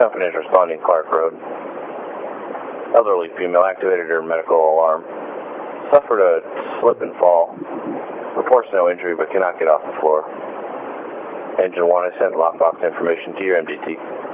Company is responding Clark Road. Elderly female activated her medical alarm. Suffered a slip and fall. Reports no injury but cannot get off the floor. Engine 1 has sent lockbox information to your MDT.